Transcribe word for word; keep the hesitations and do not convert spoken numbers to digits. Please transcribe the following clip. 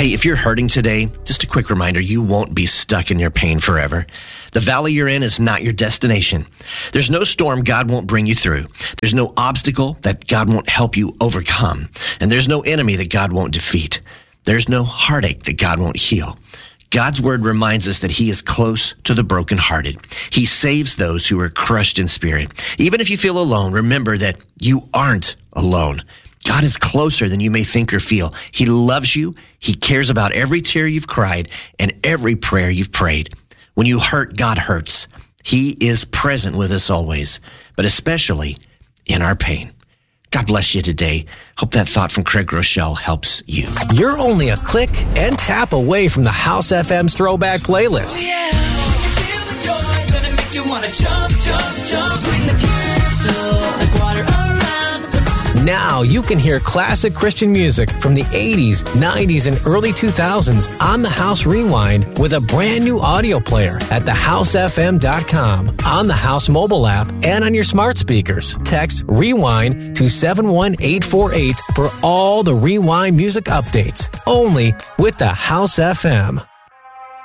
Hey, if you're hurting today, just a quick reminder, you won't be stuck in your pain forever. The valley you're in is not your destination. There's no storm God won't bring you through. There's no obstacle that God won't help you overcome. And there's no enemy that God won't defeat. There's no heartache that God won't heal. God's word reminds us that he is close to the brokenhearted. He saves those who are crushed in spirit. Even if you feel alone, remember that you aren't alone. God is closer than you may think or feel. He loves you. He cares about every tear you've cried and every prayer you've prayed. When you hurt, God hurts. He is present with us always, but especially in our pain. God bless you today. Hope that thought from Craig Rochelle helps you. You're only a click and tap away from the House F M's throwback playlist. Oh yeah, feel the joy, gonna make you wanna jump, jump, jump. Bring the pure flow like water around. Now you can hear classic Christian music from the eighties, nineties, and early two thousands on the House Rewind with a brand new audio player at the house f m dot com, on the House mobile app, and on your smart speakers. Text REWIND to seven one eight four eight for all the Rewind music updates, only with the House F M.